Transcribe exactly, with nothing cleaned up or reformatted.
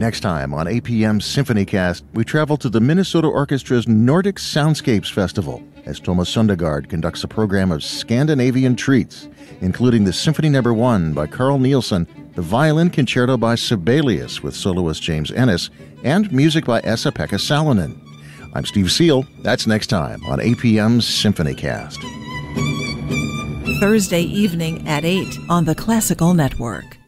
Next time on A P M's Symphonycast, we travel to the Minnesota Orchestra's Nordic Soundscapes Festival as Thomas Sundegard conducts a program of Scandinavian treats, including the Symphony Number One by Carl Nielsen, the Violin Concerto by Sibelius with soloist James Ennis, and music by Esa-Pekka Salonen. I'm Steve Seal. That's next time on A P M's Symphonycast. Thursday evening at eight on the Classical Network.